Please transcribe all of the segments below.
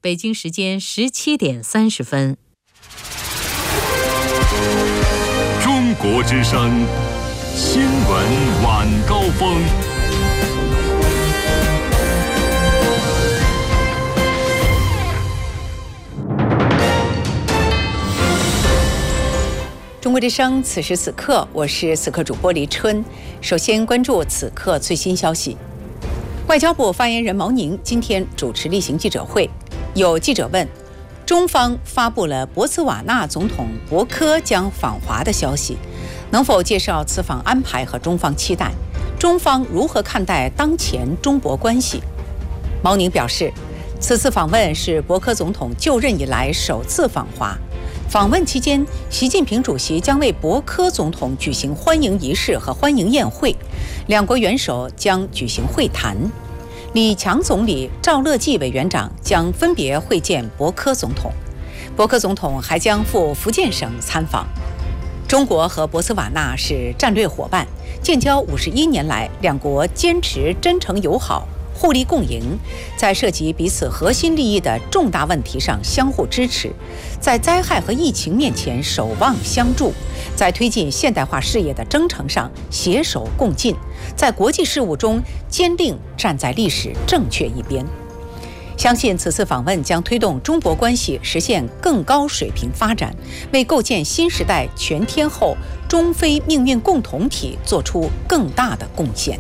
北京时间17点30分。 中国之声新闻晚高峰。 中国之声，此时此刻，我是此刻主播黎春。首先关注此刻最新消息。外交部发言人毛宁今天主持例行记者会，有记者问，中方发布了博茨瓦纳总统博科将访华的消息，能否介绍此访安排和中方期待？中方如何看待当前中博关系？毛宁表示，此次访问是博科总统就任以来首次访华。访问期间，习近平主席将为博科总统举行欢迎仪式和欢迎宴会，两国元首将举行会谈。李强总理、赵乐际委员长将分别会见博科总统，博科总统还将赴福建省参访。中国和博茨瓦纳是战略伙伴，建交51年来，两国坚持真诚友好，互利共赢，在涉及彼此核心利益的重大问题上相互支持，在灾害和疫情面前守望相助，在推进现代化事业的征程上携手共进，在国际事务中坚定站在历史正确一边。相信此次访问将推动中博关系实现更高水平发展，为构建新时代全天候中非命运共同体做出更大的贡献。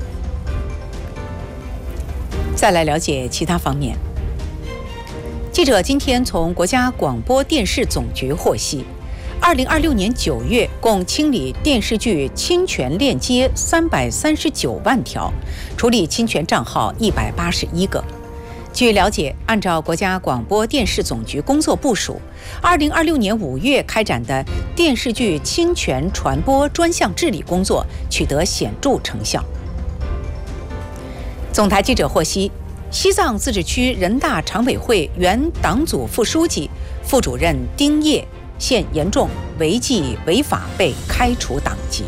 再来了解其他方面。记者今天从国家广播电视总局获悉，2026年9月共清理电视剧侵权链接339万条，处理侵权账号181个。据了解，按照国家广播电视总局工作部署，2026年5月开展的电视剧侵权传播专项治理工作取得显著成效。总台记者获悉，西藏自治区人大常委会原党组副书记、副主任丁烨现严重违纪违法被开除党籍。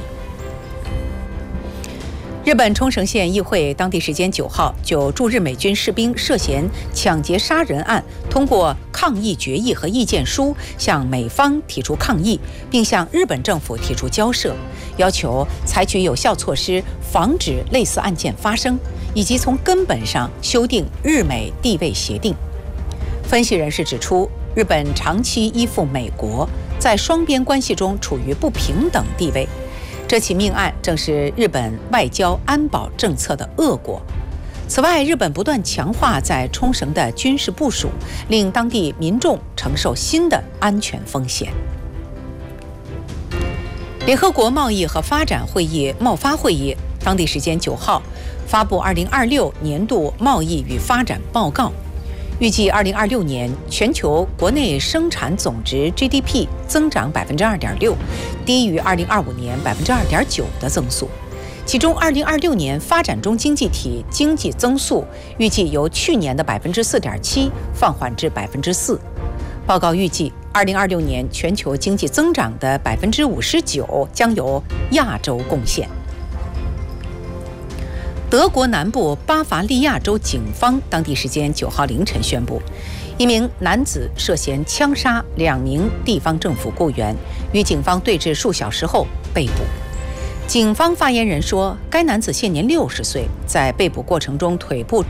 日本冲绳县议会当地时间9号就驻日美军士兵涉嫌抢劫杀人案通过抗议决议和意见书，向美方提出抗议，并向日本政府提出交涉，要求采取有效措施防止类似案件发生，以及从根本上修订日美地位协定。分析人士指出，日本长期依附美国，在双边关系中处于不平等地位。这起命案正是日本外交安保政策的恶果。此外，日本不断强化在冲绳的军事部署，令当地民众承受新的安全风险。联合国贸易和发展会议贸发会议当地时间9号发布2026年度贸易与发展报告，预计2026年全球国内生产总值 GDP 增长2.6%，低于2025年2.9%的增速。其中2026年发展中经济体经济增速预计由去年的4.7%放缓至4%。报告预计2026年全球经济增长的59%将由亚洲贡献。德国南部巴伐利亚州警方当地时间9号凌晨宣布，一名男子涉嫌枪杀2名地方政府雇员，与警方对峙数小时后被捕。警方发言人说，该男子现年60岁，在被捕过程中腿部